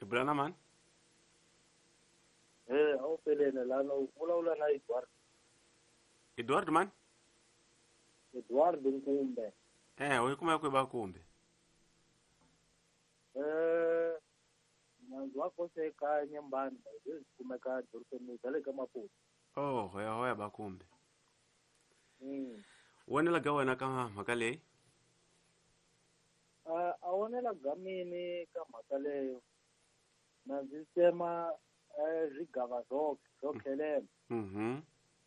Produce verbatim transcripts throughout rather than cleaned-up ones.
Brana man? Eh, au pelene lano ula na Edward. Edward man? Edward Nkumbe. Eh, ulikuma kwe Bakumbe. Eh, mwanzo wako seka nyambani, hizi kumeka dorpeni dale kama po. Oh, hoya hoya Bakumbe. Mm. Wonela gawa na kama makale? Ah, awonela gamini kama kale na zisema eh zigava zoke, zokhelele. Mhm.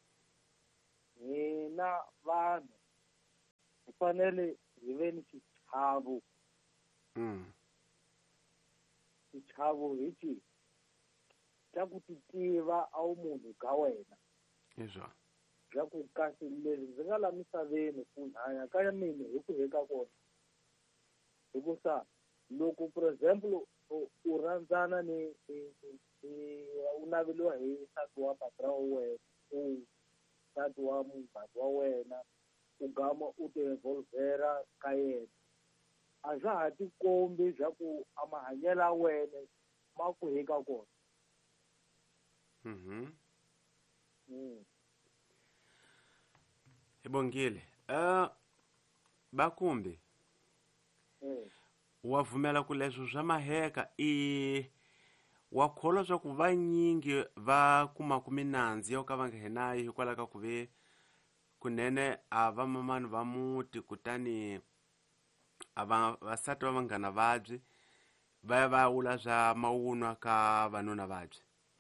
Hina vanhu kufanele hive ni xichavo. Mm. Xichavo hichi xa ku ti tiva a wu munhu ka wena. Yeswa. Bya ku kasi leswi ndzi nga la misaveni ku hanya ka mina hi ku heka kona. Hikusa loko for example u rhandzana ni u naveliwa hi nsati wa patra wa wena, u nsati wa munghana wa wena, u gama u ti involvera ka yena. A swa ha ti kombi bya ku a mahanyelo ya wena ma ku heka kona. Mhm. Mm. Ibongile. Eh, Bakumbe. Eh. Wavumela ku leswo swa maheka i wa kholwa swa ku vanyingi va kuma kuminandzi yo ka va nga henayi hikwalaho ka ku ve kunene a va mamani va muti kutani a va vasati va vanghana vabyi va ya va vula swa mawunwa ka vanuna vabyi.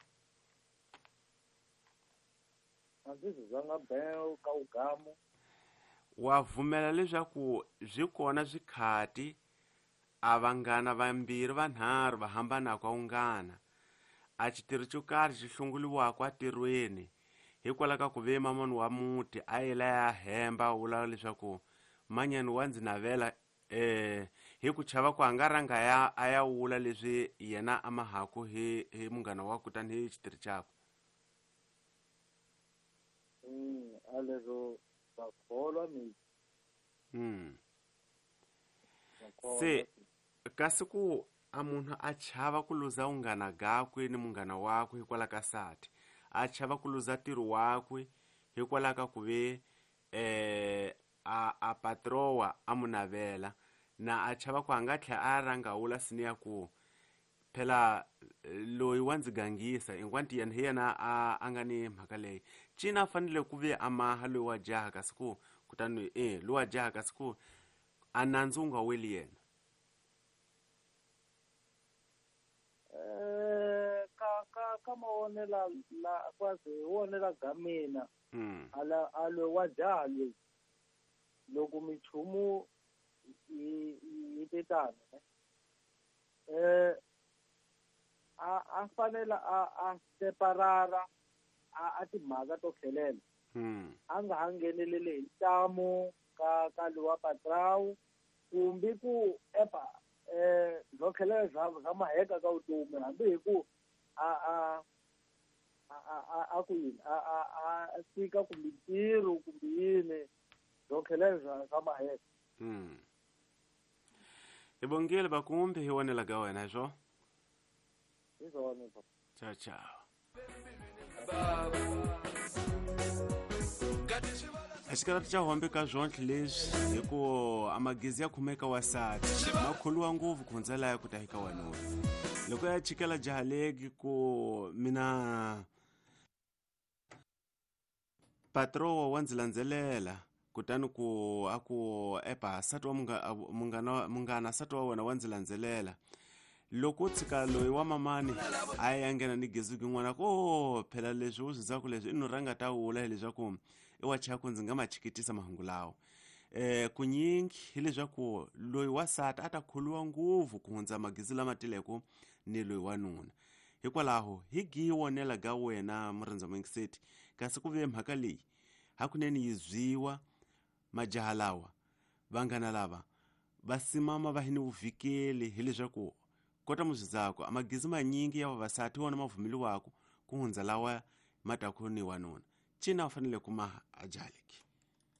A ndzi zanga belo ka ugamo. Wa vumela leswaku byi kona swikhati a vanghana vambirhi vanharhu va hambanaka wungana a xitirhi xo karhi xi hlunguliwaka ntirhweni hikwalaho ka ku ve mamani wa muti a yela ya hemba vula leswaku manyani wa ndzi navela eh hi ku chava ku a nga ranga ya a ya vula leswi yena a mahaku hi hi munghana wa kutani hi xitirhi xakwe. Mm, alezo bakholwa mi. Mm. Se kasi ku a munhu a chava ku luza unghana gakwe ni munghana wakwe hikwalaho ka sati a chava ku luza ntirho wakwe hikwalaho ka ku ve eh a a patrowa a munavela na a chava ku a nga tlhe a ranga vula sini ya ku phela loyi wa ndzi gangisa hinkwanti yena hi yena a a nga ni mhaka leyi cina a fanele ku ve a maha loyi wa jaha kasi ku kutani eh loyi wa jaha kasi ku a nandzu wu nga weli yena. Eh ka ka ka mawonela la kwazi wonela gamina. Mm. Ala alo wa jaha loyi loko michumu yi yi tetana. Eh a a fanela a a separara a a timhaka to khelela. Mm. A nga ha ngheneleli hi ntamu ka ka lowa patrawu kumbe ku epa eh zo khelela za maheka ka vutomi hambi hi ku a a a a ku yini a a a fika ku mintirho kumbe yini zo khelela za maheka. Mm. Ibongile Bakumbe hi wonela ga wena swo. Hi swona. Ciao ciao. Exikarhi xa hombe ka zontlhe leswi hi ku a magizi ya khumeka wasati ma khuluwa ngopfu ku hundza laya ku ta eka wanuna loko ya chikela jaha legi ku mina patrowa wa ndzi landzelela kutani ku a ku epa sati wa munghana munghana sati wa wena wa ndzi landzelela loko u tshika loyi wa mamani a ya nghena ni gezi kun'wana ko phela leswi u swi dzaku leswi i nurhanga ta vula hileswaku i wa chaka ndzi nga ma chikitisa mahungu lawa eh kunyingi hileswaku loyi wa sati a ta khuluwa ngopfu ku hundza magizi lama tileko ni loyi wa nuna hikwalaho hi gi wonela ga wena murindza mwengiseti kasi ku ve mhaka leyi hakunene yi zwiwa majaha lawa vanghana lava va simama va hi ni vuvikeli hileswaku kota muzizako amagizi manyingi ya vavasati wona mavumeliwako ku hundza lawa matakhoni wa nuna cina u fanele ku maha ajaleki.